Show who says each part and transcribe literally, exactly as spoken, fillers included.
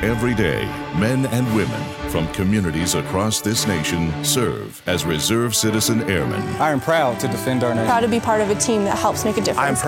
Speaker 1: Every day, men and women from communities across this nation serve as Reserve Citizen Airmen.
Speaker 2: I am proud to defend our nation.
Speaker 3: Proud to be part of a team that helps make a difference.
Speaker 2: I am